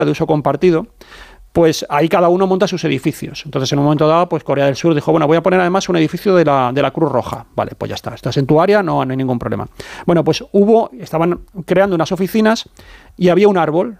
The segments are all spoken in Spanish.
de uso compartido, pues ahí cada uno monta sus edificios. Entonces, en un momento dado, pues Corea del Sur dijo, bueno, voy a poner además un edificio de la Cruz Roja. Vale, pues ya está. Estás en tu área, no hay ningún problema. Bueno, pues estaban creando unas oficinas y había un árbol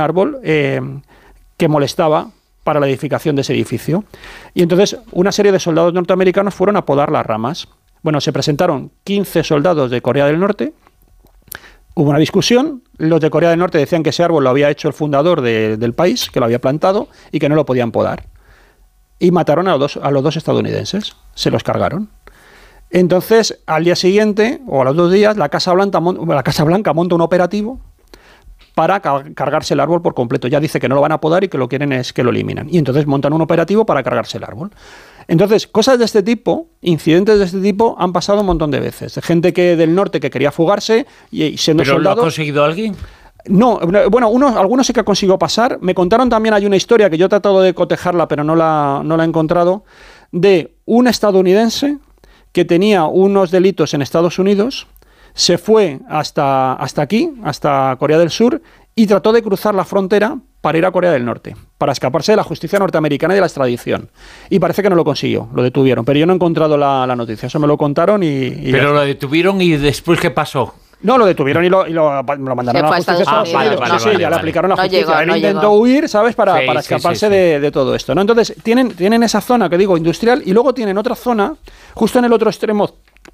que molestaba para la edificación de ese edificio. Y entonces, una serie de soldados norteamericanos fueron a podar las ramas. Bueno, se presentaron 15 soldados de Corea del Norte. Hubo una discusión, los de Corea del Norte decían que ese árbol lo había hecho el fundador del país, que lo había plantado y que no lo podían podar. Y mataron a los dos estadounidenses, se los cargaron. Entonces, al día siguiente, o a los 2 días, la Casa Blanca monta un operativo para cargarse el árbol por completo. Ya dice que no lo van a podar y que lo quieren es que lo eliminan. Y entonces montan un operativo para cargarse el árbol. Entonces, cosas de este tipo, incidentes de este tipo, han pasado un montón de veces. Gente del norte que quería fugarse y siendo soldado... ¿Pero lo ha conseguido alguien? No, bueno, algunos sí que ha conseguido pasar. Me contaron también, hay una historia que yo he tratado de cotejarla, pero no la he encontrado, de un estadounidense que tenía unos delitos en Estados Unidos, se fue hasta aquí, hasta Corea del Sur, y trató de cruzar la frontera para ir a Corea del Norte, para escaparse de la justicia norteamericana y de la extradición. Y parece que no lo consiguió, lo detuvieron, pero yo no he encontrado la noticia, eso me lo contaron y pero lo detuvieron y después, ¿qué pasó? No, lo detuvieron y lo mandaron a la justicia. Ya le aplicaron la justicia. Él intentó huir, ¿sabes? Para escaparse de todo esto, ¿no? Entonces, tienen esa zona que digo industrial y luego tienen otra zona, justo en el otro extremo,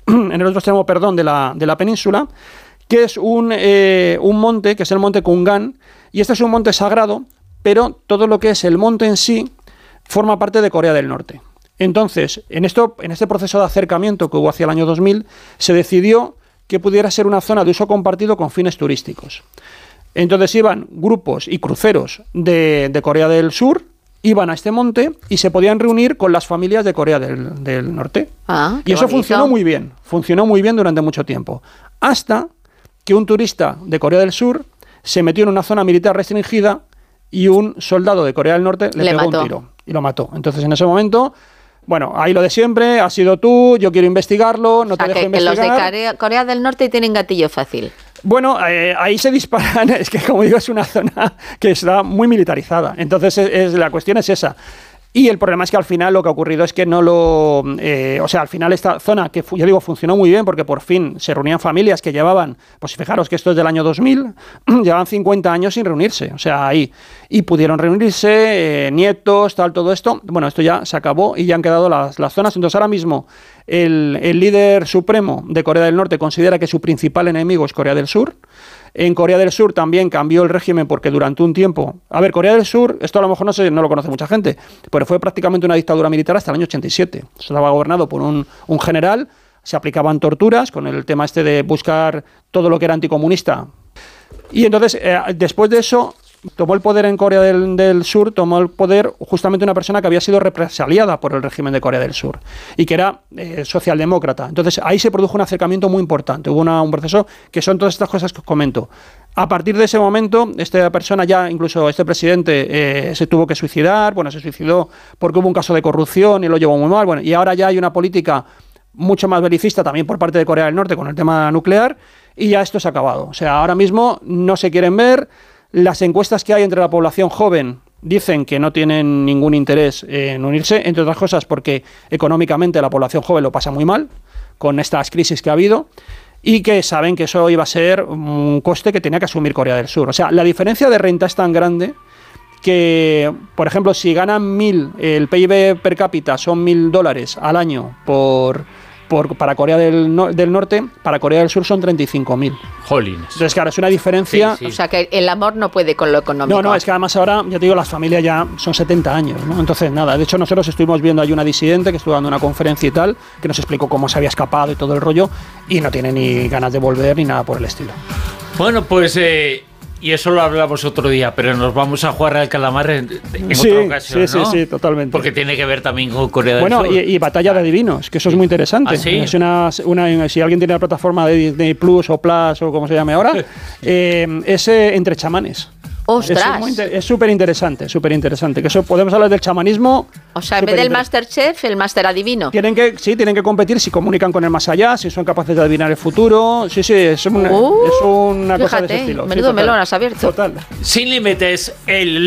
de la península, que es un monte, que es el monte Kungan, y este es un monte sagrado, pero todo lo que es el monte en sí forma parte de Corea del Norte. Entonces, en este proceso de acercamiento que hubo hacia el año 2000, se decidió que pudiera ser una zona de uso compartido con fines turísticos. Entonces iban grupos y cruceros de Corea del Sur, iban a este monte y se podían reunir con las familias de Corea del Norte. Y eso funcionó muy bien durante mucho tiempo. Hasta que un turista de Corea del Sur se metió en una zona militar restringida y un soldado de Corea del Norte le pegó un tiro y lo mató. Entonces, en ese momento, bueno, ahí lo de siempre, has sido tú, yo quiero investigarlo, no te dejo investigar. Que los de Corea del Norte tienen gatillo fácil. Bueno, ahí se disparan, es que como digo, es una zona que está muy militarizada. Entonces, la cuestión es esa. Y el problema es que al final lo que ha ocurrido es que al final esta zona que ya digo funcionó muy bien porque por fin se reunían familias que llevaban, pues fijaros que esto es del año 2000, llevaban 50 años sin reunirse, o sea, ahí, y pudieron reunirse, nietos, todo esto, bueno, esto ya se acabó y ya han quedado las zonas. Entonces ahora mismo el líder supremo de Corea del Norte considera que su principal enemigo es Corea del Sur. En Corea del Sur también cambió el régimen porque durante un tiempo... A ver, Corea del Sur, esto a lo mejor no lo conoce mucha gente, pero fue prácticamente una dictadura militar hasta el año 87. Estaba gobernado por un general, se aplicaban torturas con el tema de buscar todo lo que era anticomunista. Y entonces, después de eso, tomó el poder en Corea del Sur, tomó el poder justamente una persona que había sido represaliada por el régimen de Corea del Sur y que era socialdemócrata. Entonces ahí se produjo un acercamiento muy importante, hubo un proceso que son todas estas cosas que os comento. A partir de ese momento, esta persona ya, incluso este presidente, se tuvo que suicidar, se suicidó porque hubo un caso de corrupción y lo llevó muy mal, y ahora ya hay una política mucho más belicista también por parte de Corea del Norte con el tema nuclear y ya esto se ha acabado. O sea, ahora mismo no se quieren ver. Las encuestas que hay entre la población joven dicen que no tienen ningún interés en unirse, entre otras cosas porque económicamente la población joven lo pasa muy mal con estas crisis que ha habido y que saben que eso iba a ser un coste que tenía que asumir Corea del Sur. O sea, la diferencia de renta es tan grande que, por ejemplo, si ganan 1.000, el PIB per cápita son $1.000 al año para Corea del Norte, para Corea del Sur son 35.000. Jolines. Entonces, claro, es una diferencia... Sí. O sea, que el amor no puede con lo económico. No, es que además ahora, ya te digo, las familias ya son 70 años, ¿no? Entonces, nada, de hecho nosotros estuvimos viendo ahí una disidente que estuvo dando una conferencia y tal, que nos explicó cómo se había escapado y todo el rollo, y no tiene ni ganas de volver ni nada por el estilo. Bueno, pues... Y eso lo hablamos otro día, pero nos vamos a jugar al calamar en otra ocasión, ¿no? Sí, totalmente. Porque tiene que ver también con Corea del Sur. Bueno, y Batalla de Divinos, que eso es muy interesante. ¿Ah, sí? Es si alguien tiene la plataforma de Disney Plus o Plus o como se llame ahora, es entre chamanes. ¡Ostras! Es súper interesante, que eso podemos hablar del chamanismo. O sea, en vez del Masterchef, el Master Adivino. Tienen que competir si comunican con el más allá, si son capaces de adivinar el futuro. Sí, es una cosa de ese estilo. Menudo melón has abierto. Total. Sin límites, el